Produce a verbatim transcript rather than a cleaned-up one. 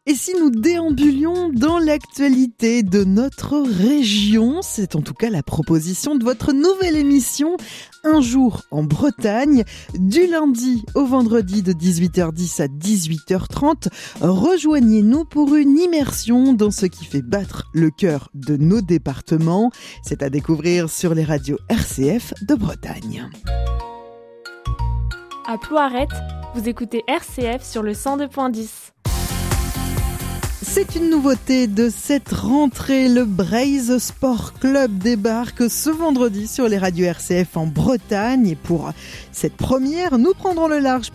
Et si nous déambulions dans l'actualité de notre région, c'est en tout cas la proposition de votre nouvelle émission Un jour en Bretagne, du lundi au vendredi de dix-huit heures dix à dix-huit heures trente. Rejoignez-nous pour une immersion dans ce qui fait battre le cœur de nos départements. C'est à découvrir sur les radios R C F de Bretagne. À Plouarec, vous écoutez R C F sur le cent deux virgule dix. C'est une nouveauté de cette rentrée. Le Braise Sport Club débarque ce vendredi sur les radios R C F en Bretagne. Et pour cette première, nous prendrons le large